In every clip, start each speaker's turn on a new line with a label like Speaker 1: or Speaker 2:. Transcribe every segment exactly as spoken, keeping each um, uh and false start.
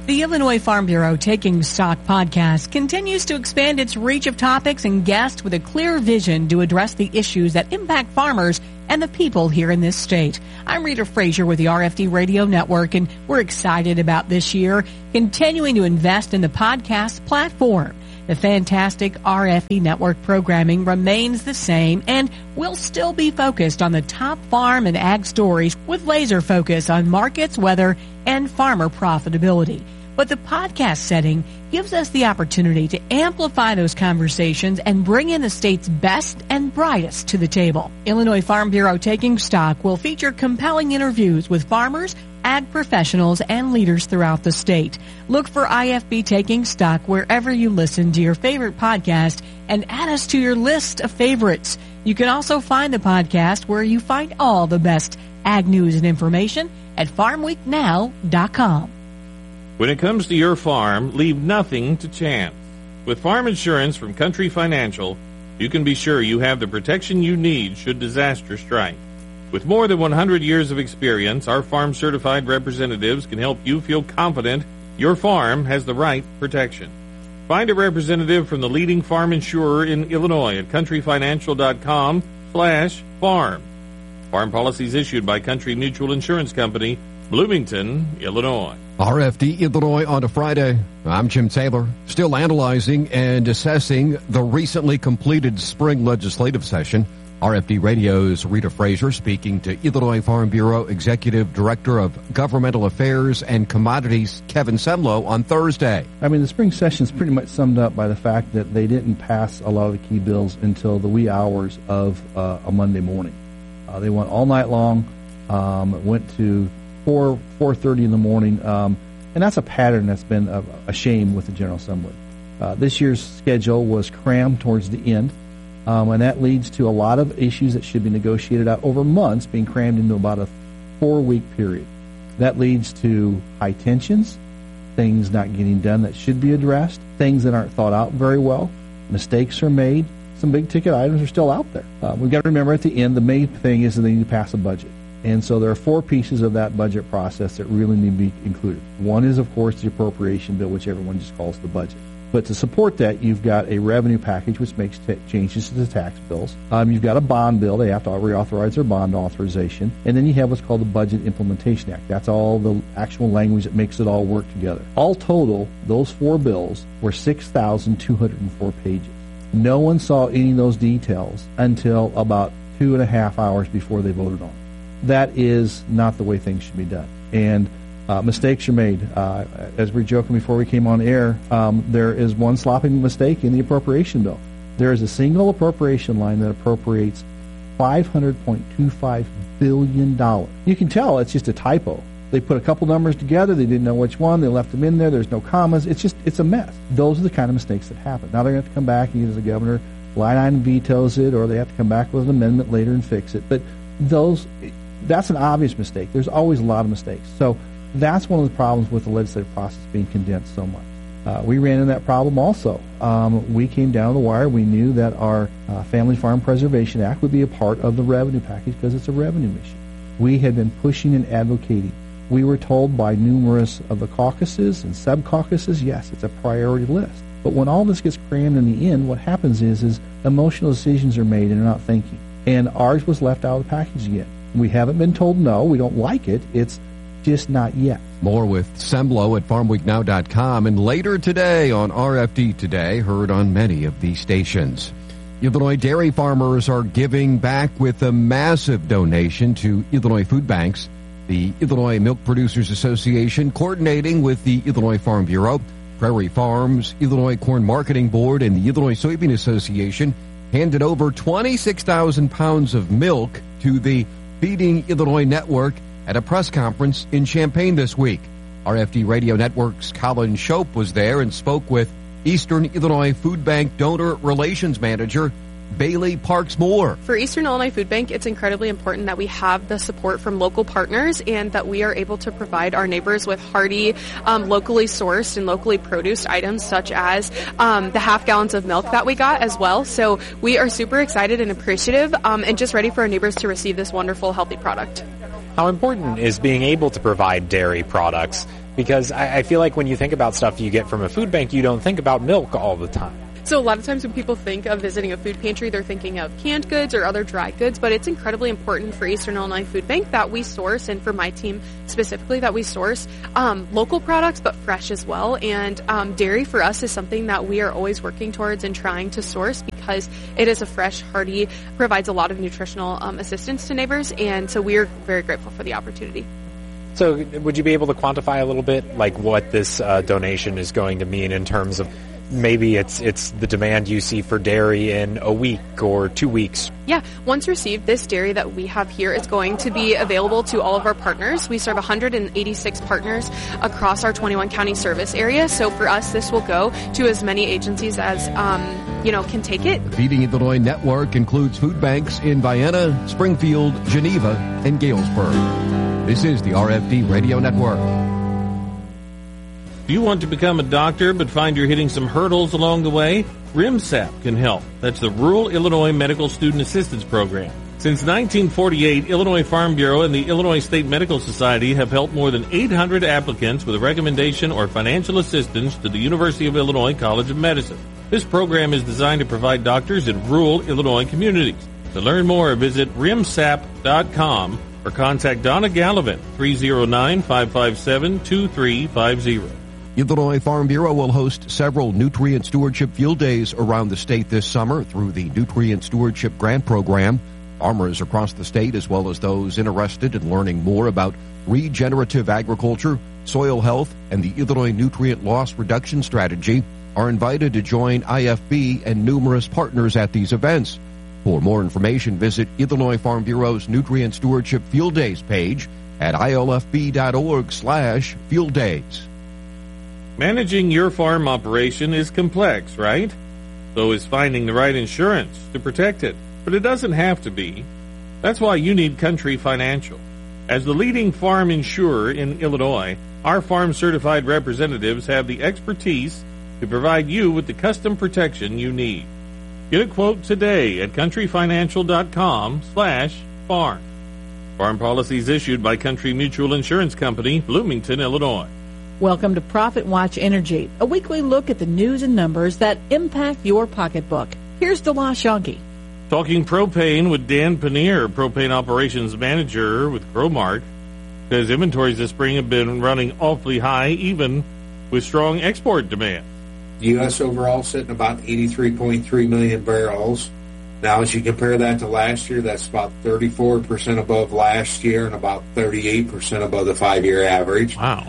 Speaker 1: The Illinois Farm Bureau Taking Stock podcast continues to expand its reach of topics and guests with a clear vision to address the issues that impact farmers and the people here in this state. I'm Rita Frazier with the R F D Radio Network, and we're excited about this year continuing to invest in the podcast platform. The fantastic R F D network programming remains the same, and we'll still be focused on the top farm and ag stories with laser focus on markets, weather, and farmer profitability. But the podcast setting gives us the opportunity to amplify those conversations and bring in the state's best and brightest to the table. Illinois Farm Bureau Taking Stock will feature compelling interviews with farmers, ag professionals, and leaders throughout the state. Look for I F B Taking Stock wherever you listen to your favorite podcast and add us to your list of favorites. You can also find the podcast where you find all the best ag news and information at farm week now dot com.
Speaker 2: When it comes to your farm, leave nothing to chance. With farm insurance from Country Financial, you can be sure you have the protection you need should disaster strike. With more than one hundred years of experience, our farm-certified representatives can help you feel confident your farm has the right protection. Find a representative from the leading farm insurer in Illinois at countryfinancial.com slash farm. Farm policies issued by Country Mutual Insurance Company, Bloomington, Illinois.
Speaker 3: R F D Illinois on a Friday. I'm Jim Taylor, still analyzing and assessing the recently completed spring legislative session. R F D Radio's Rita Frazier speaking to Illinois Farm Bureau Executive Director of Governmental Affairs and Commodities, Kevin Semlo, on Thursday.
Speaker 4: I mean, the spring session is pretty much summed up by the fact that they didn't pass a lot of the key bills until the wee hours of uh, a Monday morning. Uh, they went all night long, um, went to four, four thirty in the morning, um, and that's a pattern that's been a, a shame with the General Assembly. Uh, this year's schedule was crammed towards the end, um, and that leads to a lot of issues that should be negotiated out over months being crammed into about a four-week period. That leads to high tensions, things not getting done that should be addressed, things that aren't thought out very well, mistakes are made, some big-ticket items are still out there. Uh, we've got to remember at the end, the main thing is that they need to pass a budget. And so there are four pieces of that budget process that really need to be included. One is, of course, the appropriation bill, which everyone just calls the budget. But to support that, you've got a revenue package, which makes t- changes to the tax bills. Um, you've got a bond bill. They have to reauthorize their bond authorization. And then you have what's called the Budget Implementation Act. That's all the actual language that makes it all work together. All total, those four bills were six thousand two hundred four pages. No one saw any of those details until about two and a half hours before they voted on it. That is not the way things should be done. And uh, mistakes are made. Uh, as we were joking before we came on air, um, there is one sloppy mistake in the appropriation bill. There is a single appropriation line that appropriates five hundred point two five billion dollars. You can tell it's just a typo. They put a couple numbers together. They didn't know which one. They left them in there. There's no commas. It's just, it's a mess. Those are the kind of mistakes that happen. Now they're going to have to come back and either the governor line item vetoes it, or they have to come back with an amendment later and fix it. But those... That's an obvious mistake. There's always a lot of mistakes. So that's one of the problems with the legislative process being condensed so much. Uh, we ran into that problem also. Um, we came down the wire. We knew that our uh, Family Farm Preservation Act would be a part of the revenue package because it's a revenue issue. We had been pushing and advocating. We were told by numerous of the caucuses and sub-caucuses, yes, it's a priority list. But when all this gets crammed in the end, what happens is, is emotional decisions are made and they're not thinking. And ours was left out of the package again. We haven't been told no. We don't like it. It's just not yet.
Speaker 3: More with Semlo at farm week now dot com, and later today on R F D Today, heard on many of these stations. Illinois dairy farmers are giving back with a massive donation to Illinois food banks. The Illinois Milk Producers Association, coordinating with the Illinois Farm Bureau, Prairie Farms, Illinois Corn Marketing Board, and the Illinois Soybean Association, handed over twenty-six thousand pounds of milk to the Feeding Illinois Network at a press conference in Champaign this week. R F D Radio Network's Colin Shope was there and spoke with Eastern Illinois Food Bank Donor Relations Manager Bailey Parks Moore.
Speaker 5: For Eastern Illinois Food Bank, it's incredibly important that we have the support from local partners and that we are able to provide our neighbors with hearty, um, locally sourced and locally produced items such as um, the half gallons of milk that we got as well. So we are super excited and appreciative um, and just ready for our neighbors to receive this wonderful, healthy product.
Speaker 6: How important is being able to provide dairy products Because I, I feel like when you think about stuff you get from a food bank, you don't think about milk all the time.
Speaker 5: So a lot of times when people think of visiting a food pantry, they're thinking of canned goods or other dry goods, but it's incredibly important for Eastern Illinois Food Bank that we source, and for my team specifically, that we source um, local products, but fresh as well. And um, dairy for us is something that we are always working towards and trying to source, because it is a fresh, hearty, provides a lot of nutritional um, assistance to neighbors, and so we are very grateful for the opportunity.
Speaker 6: So would you be able to quantify a little bit like what this uh, donation is going to mean in terms of maybe it's it's the demand you see for dairy in a week or two weeks?
Speaker 5: Yeah, once received, this dairy that we have here is going to be available to all of our partners. We serve one hundred eighty-six partners across our twenty-one county service area. So for us, this will go to as many agencies as, um, you know, can take it.
Speaker 3: The Feeding Illinois network includes food banks in Vienna, Springfield, Geneva, and Galesburg. This is the R F D Radio Network.
Speaker 2: Do you want to become a doctor but find you're hitting some hurdles along the way? RIMSAP can help. That's the Rural Illinois Medical Student Assistance Program. Since nineteen forty-eight, Illinois Farm Bureau and the Illinois State Medical Society have helped more than eight hundred applicants with a recommendation or financial assistance to the University of Illinois College of Medicine. This program is designed to provide doctors in rural Illinois communities. To learn more, visit rimsap dot com or contact Donna Gallivan, three oh nine, five five seven, two three five zero.
Speaker 3: Illinois Farm Bureau will host several nutrient stewardship field days around the state this summer through the Nutrient Stewardship Grant Program. Farmers across the state, as well as those interested in learning more about regenerative agriculture, soil health, and the Illinois Nutrient Loss Reduction Strategy, are invited to join I F B and numerous partners at these events. For more information, visit Illinois Farm Bureau's Nutrient Stewardship Field Days page at I L F B dot org slash field days.
Speaker 2: Managing your farm operation is complex, right? So is finding the right insurance to protect it. But it doesn't have to be. That's why you need Country Financial. As the leading farm insurer in Illinois, our farm-certified representatives have the expertise to provide you with the custom protection you need. Get a quote today at country financial dot com slash farm. Farm policies issued by Country Mutual Insurance Company, Bloomington, Illinois.
Speaker 1: Welcome to Profit Watch Energy, a weekly look at the news and numbers that impact your pocketbook. Here's Delosh Shonky.
Speaker 2: Talking propane with Dan Paneer, propane operations manager with Crowmark, says inventories this spring have been running awfully high, even with strong export demand.
Speaker 7: The U S overall sitting about eighty-three point three million barrels. Now, as you compare that to last year, that's about thirty-four percent above last year and about thirty-eight percent above the five-year average.
Speaker 2: Wow.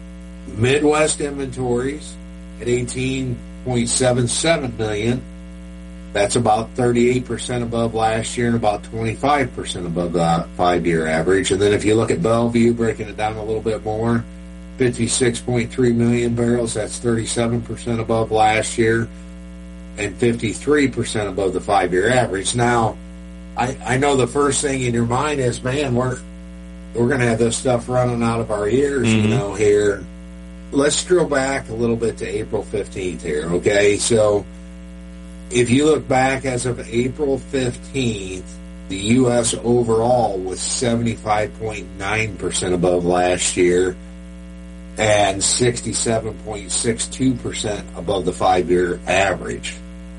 Speaker 7: Midwest inventories at eighteen point seven seven million. That's about thirty-eight percent above last year and about twenty-five percent above the five-year average. And then if you look at Bellevue, breaking it down a little bit more, fifty-six point three million barrels, that's thirty-seven percent above last year and fifty-three percent above the five-year average. Now, I, I know the first thing in your mind is, man, we're we're going to have this stuff running out of our ears, mm-hmm. you know, here. Let's drill back a little bit to April fifteenth here, okay? So if you look back as of April fifteenth, the U S overall was seventy-five point nine percent above last year and sixty-seven point six two percent above the five-year average.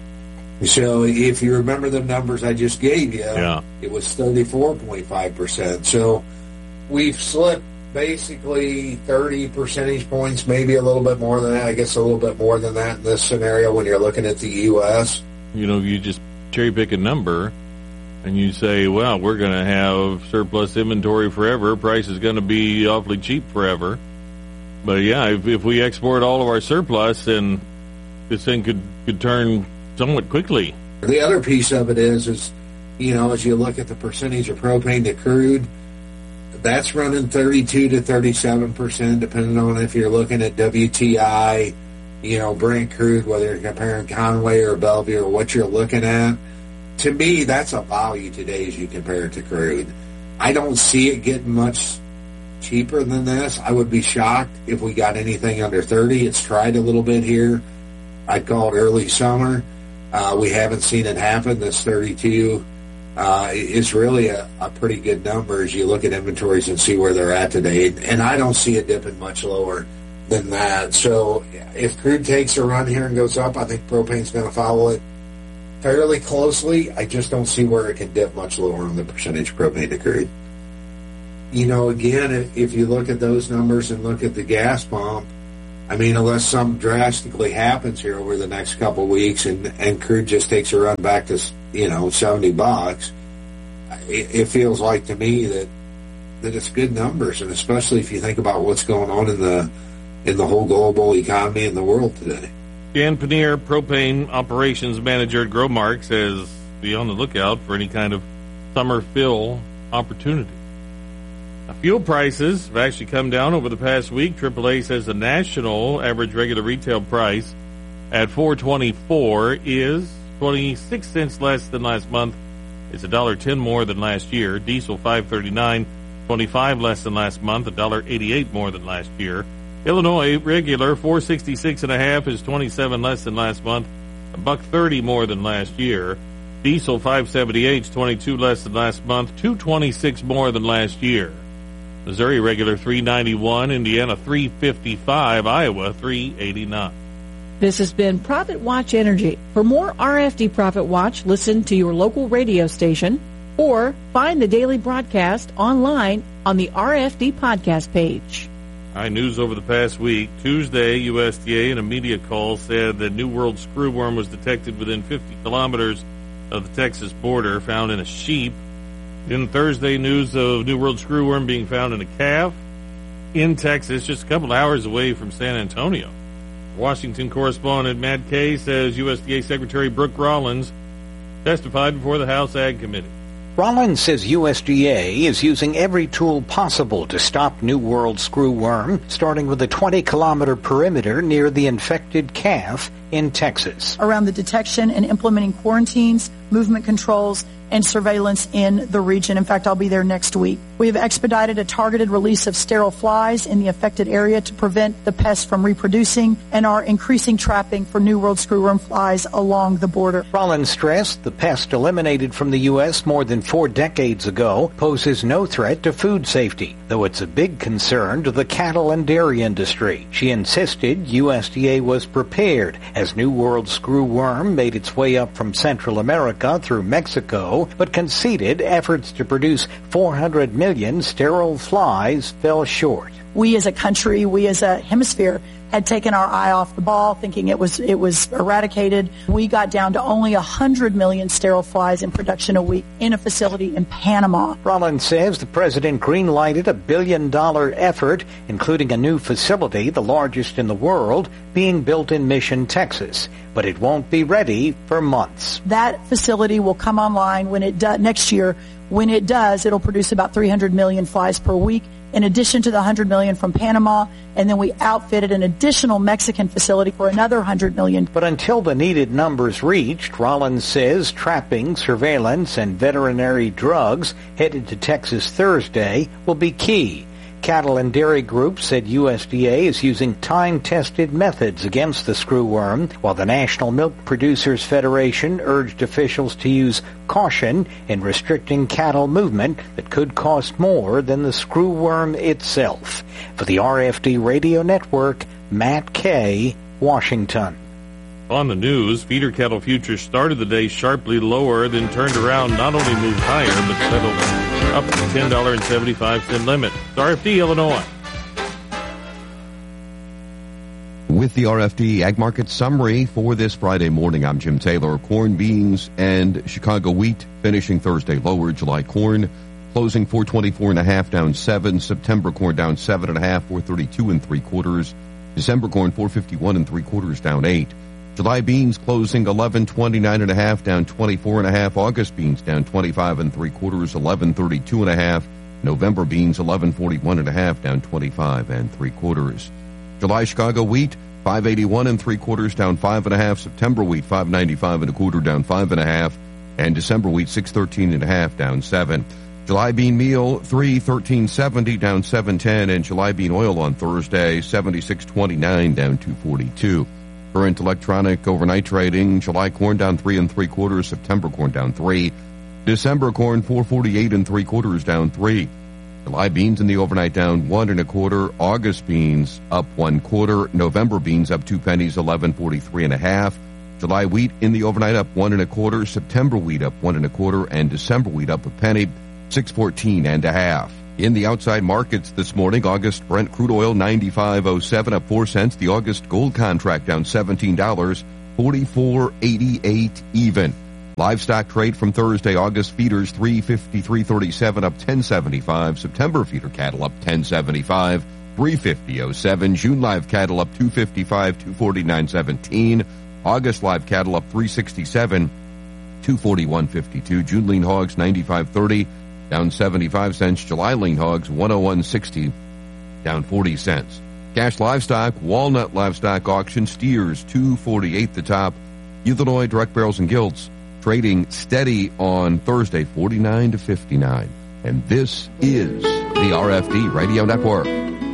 Speaker 7: So if you remember the numbers I just gave you,
Speaker 2: yeah.
Speaker 7: it was thirty-four point five percent. So we've slipped basically thirty percentage points, maybe a little bit more than that. I guess a little bit more than that in this scenario when you're looking at the U S.
Speaker 2: You know, you just cherry pick a number and you say, well, we're going to have surplus inventory forever. Price is going to be awfully cheap forever. But yeah, if, if we export all of our surplus, then this thing could, could turn somewhat quickly.
Speaker 7: The other piece of it is, is, you know, as you look at the percentage of propane to crude, that's running thirty-two to thirty-seven percent, depending on if you're looking at W T I, you know, Brent crude, whether you're comparing Conway or Bellevue or what you're looking at. To me, that's a value today as you compare it to crude. I don't see it getting much cheaper than this. I would be shocked if we got anything under thirty. It's tried a little bit here. I'd call it early summer. Uh, we haven't seen it happen. This thirty-two uh, is really a, a pretty good number as you look at inventories and see where they're at today. And I don't see it dipping much lower. than that. So if crude takes a run here and goes up, I think propane's going to follow it fairly closely. I just don't see where it can dip much lower on the percentage propane to crude. You know, again, if you look at those numbers and look at the gas pump, I mean, unless something drastically happens here over the next couple of weeks and, and crude just takes a run back to, you know, seventy bucks, it, it feels like to me that that it's good numbers, and especially if you think about what's going on in the in the whole global economy in the world today.
Speaker 2: Dan Paneer, propane operations manager at Growmark, says be on the lookout for any kind of summer fill opportunity. Now, fuel prices have actually come down over the past week. triple A says the national average regular retail price at four twenty-four is twenty-six cents less than last month. It's one dollar ten more than last year. Diesel five thirty-nine, twenty-five less than last month, one dollar eighty-eight more than last year. Illinois regular four sixty-six and a half is twenty-seven less than last month, a buck thirty more than last year. Diesel five seventy-eight is twenty-two less than last month, two twenty-six more than last year. Missouri regular three ninety-one, Indiana three fifty-five, Iowa three eighty-nine.
Speaker 1: This has been Profit Watch Energy. For more R F D Profit Watch, listen to your local radio station or find the daily broadcast online on the R F D podcast page.
Speaker 2: High news over the past week. Tuesday, U S D A in a media call said that New World screwworm was detected within fifty kilometers of the Texas border, found in a sheep. In Thursday, news of New World screwworm being found in a calf in Texas, just a couple hours away from San Antonio. Washington correspondent Matt Kay says U S D A Secretary Brooke Rollins testified before the House Ag Committee.
Speaker 8: Rollins says U S D A is using every tool possible to stop New World screwworm, starting with a twenty-kilometer perimeter near the infected calf in Texas.
Speaker 9: Around the detection and implementing quarantines, movement controls, and surveillance in the region. In fact, I'll be there next week. We have expedited a targeted release of sterile flies in the affected area to prevent the pests from reproducing and are increasing trapping for New World screwworm flies along the border.
Speaker 8: Rollins stressed the pest eliminated from the U S more than four decades ago poses no threat to food safety, though it's a big concern to the cattle and dairy industry. She insisted U S D A was prepared as New World screwworm made its way up from Central America through Mexico, but conceded efforts to produce four hundred million sterile flies fell short.
Speaker 9: We as a country, we as a hemisphere, had taken our eye off the ball, thinking it was it was eradicated. We got down to only one hundred million sterile flies in production a week in a facility in Panama.
Speaker 8: Rollins says the president green-lighted a billion-dollar effort, including a new facility, the largest in the world, being built in Mission, Texas. But it won't be ready for months.
Speaker 9: That facility will come online when it do- next year. When it does, it'll produce about three hundred million flies per week, in addition to the one hundred million from Panama, and then we outfitted an additional Mexican facility for another one hundred million.
Speaker 8: But until the needed numbers reached, Rollins says trapping, surveillance, and veterinary drugs headed to Texas Thursday will be key. Cattle and dairy groups said U S D A is using time-tested methods against the screwworm, while the National Milk Producers Federation urged officials to use caution in restricting cattle movement that could cost more than the screwworm itself. For the R F D Radio Network, Matt Kay, Washington.
Speaker 2: On the news, feeder cattle futures started the day sharply lower, then turned around, not only moved higher, but settled up to the ten dollars and seventy-five cents limit. R F D, Illinois.
Speaker 3: With the R F D Ag Market Summary for this Friday morning, I'm Jim Taylor. Corn, beans, and Chicago wheat finishing Thursday lower. July corn closing four twenty-four and a half, down seven. September corn down seven and a half, four thirty-two and three quarters. December corn four fifty-one and three quarters, down eight. July beans closing eleven twenty-nine and a half, down twenty-four and a half. August beans down twenty-five and three quarters, eleven thirty-two and a half. November beans eleven forty-one and a half, down twenty-five and three quarters. July Chicago wheat five eighty-one and three quarters, down five and a half. September wheat five ninety-five and a quarter, down five and a half. And December wheat six thirteen and a half, down seven. July bean meal three thirteen seventy, down seven ten, and July bean oil on Thursday seventy-six twenty-nine, down two forty-two. Current electronic overnight trading, July corn down three and three quarters, September corn down three, December corn four forty-eight and three quarters, down three, July beans in the overnight down one and a quarter. August beans up one quarter. November beans up two pennies, eleven forty-three and a half. July wheat in the overnight up one and a quarter. September wheat up one and a quarter, and December wheat up a penny, six fourteen and a half. In the outside markets this morning, August Brent crude oil ninety-five oh seven up four cents. The August gold contract down seventeen dollars, forty-four eighty-eight even. Livestock trade from Thursday, August feeders three fifty-three thirty-seven up ten seventy-five. September feeder cattle up ten seventy-five, three fifty oh seven. June live cattle up two fifty-five, two forty-nine seventeen. August live cattle up three sixty-seven, two forty-one fifty-two. June lean hogs ninety-five thirty, down seventy-five cents. July lean hogs one oh one sixty, down forty cents. Cash livestock, walnut livestock auction, steers two forty-eight the top. Illinois direct barrels and gilts trading steady on Thursday, forty-nine to fifty-nine. And this is the R F D Radio Network.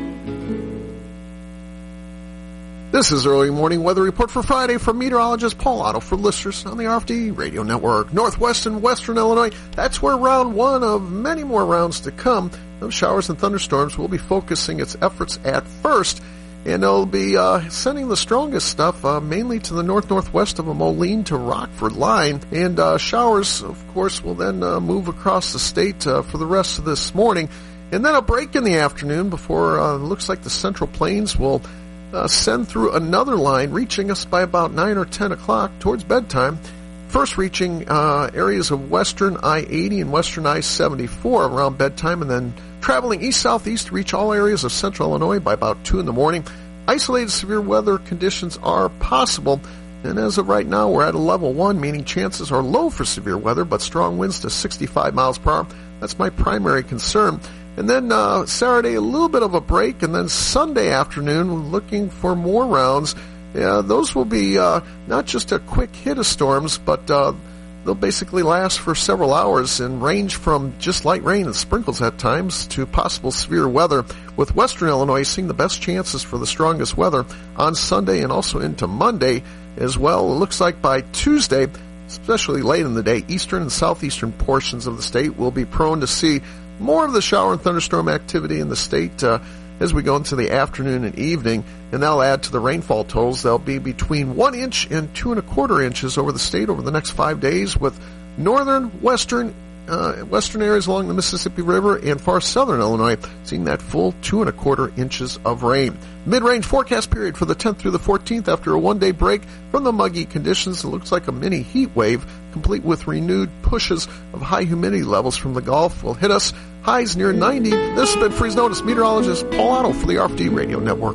Speaker 10: This is Early Morning Weather Report for Friday from meteorologist Paul Otto for listeners on the R F D Radio Network. Northwest and Western Illinois, that's where round one of many more rounds to come. Those showers and thunderstorms will be focusing its efforts at first, and they'll be uh, sending the strongest stuff uh, mainly to the north-northwest of a Moline to Rockford line. And uh, showers, of course, will then uh, move across the state uh, for the rest of this morning. And then a break in the afternoon before uh, it looks like the Central Plains will uh, send through another line, reaching us by about nine or ten o'clock towards bedtime. First reaching uh, areas of western I eighty and western I seventy-four around bedtime, and then traveling east-southeast to reach all areas of central Illinois by about two in the morning. Isolated severe weather conditions are possible, and as of right now, we're at a level one, meaning chances are low for severe weather, but strong winds to sixty-five miles per hour. That's my primary concern. And then uh, Saturday, a little bit of a break, and then Sunday afternoon, looking for more rounds. Yeah, those will be uh, not just a quick hit of storms, but uh, they'll basically last for several hours and range from just light rain and sprinkles at times to possible severe weather, with western Illinois seeing the best chances for the strongest weather on Sunday and also into Monday as well. It looks like by Tuesday, especially late in the day, eastern and southeastern portions of the state will be prone to see more of the shower and thunderstorm activity in the state uh, as we go into the afternoon and evening, and that'll add to the rainfall totals. They'll be between one inch and two and a quarter inches over the state over the next five days, with northern, western, uh, western areas along the Mississippi River and far southern Illinois seeing that full two and a quarter inches of rain. Mid-range forecast period for the tenth through the fourteenth after a one-day break from the muggy conditions. It looks like a mini heat wave, complete with renewed pushes of high humidity levels from the Gulf, will hit us. Highs near ninety. This has been Freeze Notice meteorologist Paul Otto for the R F D Radio Network.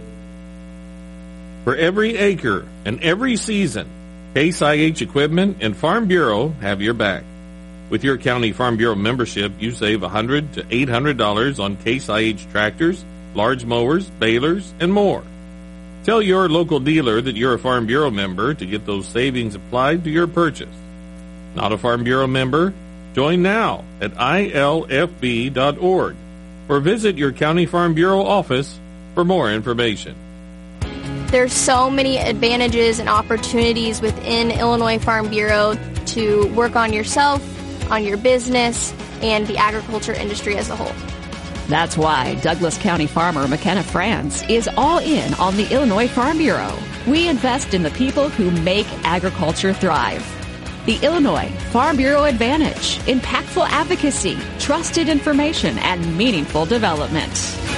Speaker 2: For every acre and every season, Case I H Equipment and Farm Bureau have your back. With your County Farm Bureau membership, you save one hundred dollars to eight hundred dollars on Case I H tractors, large mowers, balers, and more. Tell your local dealer that you're a Farm Bureau member to get those savings applied to your purchase. Not a Farm Bureau member? Join now at I L F B dot org or visit your County Farm Bureau office for more information.
Speaker 11: There's so many advantages and opportunities within Illinois Farm Bureau to work on yourself, on your business, and the agriculture industry as a whole.
Speaker 12: That's why Douglas County farmer McKenna France is all in on the Illinois Farm Bureau. We invest in the people who make agriculture thrive. The Illinois Farm Bureau Advantage: impactful advocacy, trusted information, and meaningful development.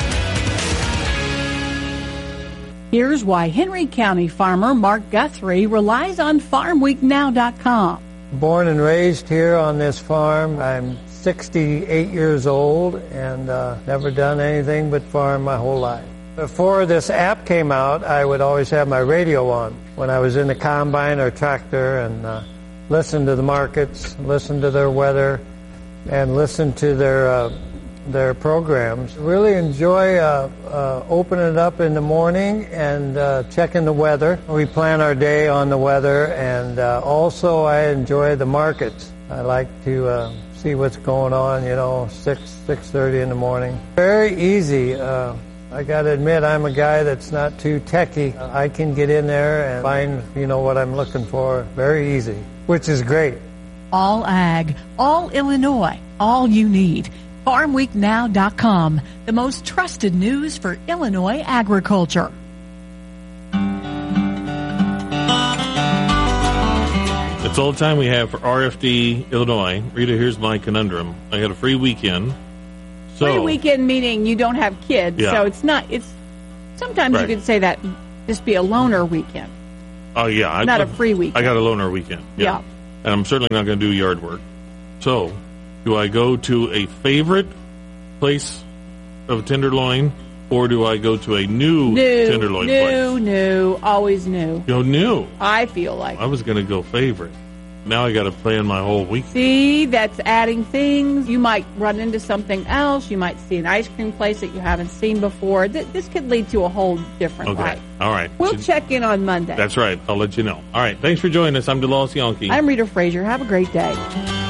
Speaker 1: Here's why Henry County farmer Mark Guthrie relies on farm week now dot com.
Speaker 13: Born and raised here on this farm. I'm sixty-eight years old and uh, never done anything but farm my whole life. Before this app came out, I would always have my radio on when I was in the combine or tractor and uh, listen to the markets, listen to their weather, and listen to their uh, their programs. Really enjoy uh, uh, opening it up in the morning and uh, checking the weather. We plan our day on the weather, and uh, also I enjoy the markets. I like to uh, see what's going on, you know, six, six thirty in the morning. Very easy. Uh, I got to admit, I'm a guy that's not too techy. I can get in there and find, you know, what I'm looking for very easy, which is great.
Speaker 1: All ag, all Illinois, all you need. farm week now dot com, the most trusted news for Illinois agriculture.
Speaker 2: That's all the time we have for R F D Illinois. Rita, here's my conundrum. I had a free weekend. So,
Speaker 1: free weekend meaning you don't have kids,
Speaker 2: Yeah.
Speaker 1: so it's not. It's sometimes
Speaker 2: Right.
Speaker 1: you could say that just be a loaner weekend.
Speaker 2: Oh, yeah. I-
Speaker 1: Not a free weekend.
Speaker 2: I got a loaner weekend. Yeah.
Speaker 1: Yeah.
Speaker 2: And I'm certainly not going to do yard work. So, do I go to a favorite place of tenderloin, or do I go to a new,
Speaker 1: New,
Speaker 2: tenderloin
Speaker 1: new,
Speaker 2: place?
Speaker 1: new, always new.
Speaker 2: Go new.
Speaker 1: I feel like.
Speaker 2: I was going to go favorite. Now I got to plan my whole week.
Speaker 1: See, that's adding things. You might run into something else. You might see an ice cream place that you haven't seen before. Th- this could lead to a whole different
Speaker 2: Okay.
Speaker 1: life.
Speaker 2: All right.
Speaker 1: We'll
Speaker 2: Should-
Speaker 1: check in on Monday.
Speaker 2: That's right. I'll let you know. All right. Thanks for joining us. I'm DeLoss Yonke.
Speaker 1: I'm Rita Frazier. Have a great day.